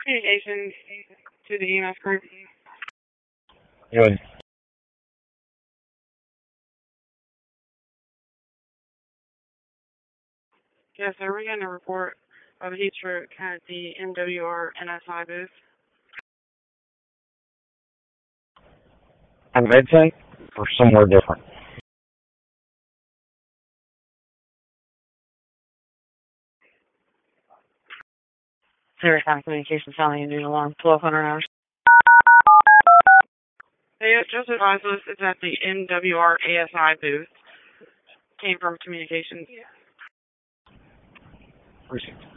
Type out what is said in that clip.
Communications to the EMS group. Good. Yes, sir. We're getting a report of a heat stroke at the MWR NSI booth. On MedSync or somewhere different? Sirius Communications sounding a new alarm, 1200 hours. They just advised us it's at the MWR ASI booth. Came from communications. Appreciate it.